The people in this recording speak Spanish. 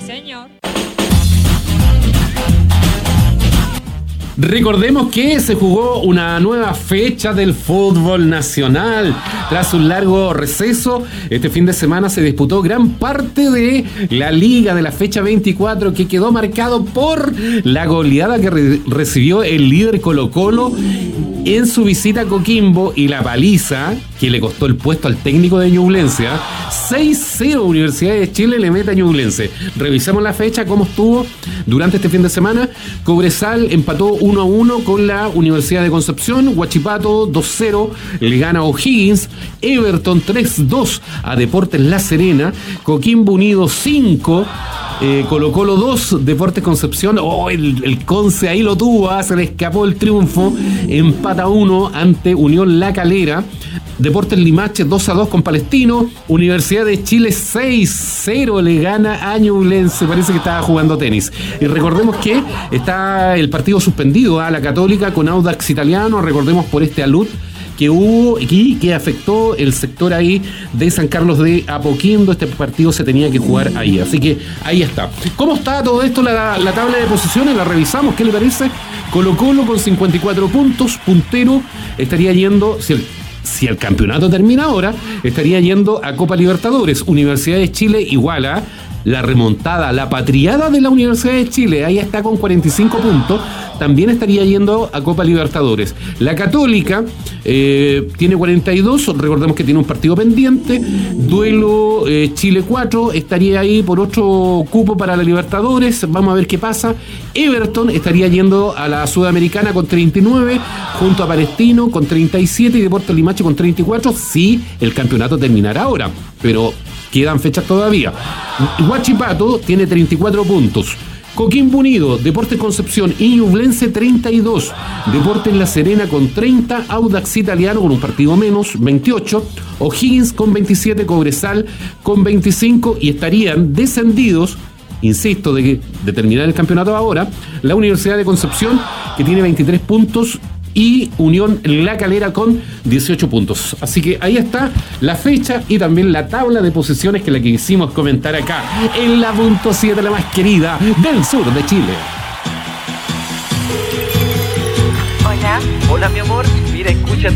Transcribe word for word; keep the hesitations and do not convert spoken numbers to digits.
señor. Recordemos que se jugó una nueva fecha del fútbol nacional. Tras un largo receso, este fin de semana se disputó gran parte de la liga de la fecha veinticuatro, que quedó marcado por la goleada que re- recibió el líder Colo-Colo en su visita a Coquimbo y la paliza que le costó el puesto al técnico de Ñublense. seis cero Universidad de Chile le mete a Ñublense. Revisamos la fecha, cómo estuvo durante este fin de semana. Cobresal empató uno a uno con la Universidad de Concepción. Huachipato dos cero le gana a O'Higgins. Everton tres dos a Deportes La Serena. Coquimbo Unido cinco. Eh, Colo-Colo dos, Deportes Concepción. Oh, el, el Conce ahí lo tuvo, ¿eh? Se le escapó el triunfo. Empata uno ante Unión La Calera. Deportes Limache dos a dos con Palestino. Universidad de Chile seis cero le gana a Ñublense. Parece que estaba jugando tenis. Y recordemos que está el partido suspendido a la Católica con Audax Italiano. Recordemos por este alud que hubo y que afectó el sector ahí de San Carlos de Apoquindo. Este partido se tenía que jugar ahí, así que ahí está. ¿Cómo está todo esto? La, la tabla de posiciones, la revisamos, ¿qué le parece? Colo-Colo con cincuenta y cuatro puntos, puntero, estaría yendo, si el, si el campeonato termina ahora, estaría yendo a Copa Libertadores. Universidad de Chile igual a la remontada, la patriada de la Universidad de Chile, ahí está con cuarenta y cinco puntos, también estaría yendo a Copa Libertadores. La Católica eh, tiene cuarenta y dos, recordemos que tiene un partido pendiente. Duelo eh, Chile cuatro, estaría ahí por otro cupo para la Libertadores, vamos a ver qué pasa. Everton estaría yendo a la Sudamericana con treinta y nueve, junto a Palestino con treinta y siete y Deportes Limache con treinta y cuatro, si el campeonato terminara ahora, pero quedan fechas todavía. Huachipato tiene treinta y cuatro puntos. Coquimbo Unido, Deportes Concepción y Ñublense treinta y dos. Deportes La Serena con treinta. Audax Italiano con un partido menos, veintiocho. O'Higgins con veintisiete. Cobresal con veinticinco. Y estarían descendidos, insisto, de, que, de terminar el campeonato ahora, la Universidad de Concepción, que tiene veintitrés puntos, y Unión La Calera con dieciocho puntos. Así que ahí está la fecha y también la tabla de posiciones que la quisimos comentar acá en la punto siete, la más querida del sur de Chile. Hola. Hola mi amor, mira, escucha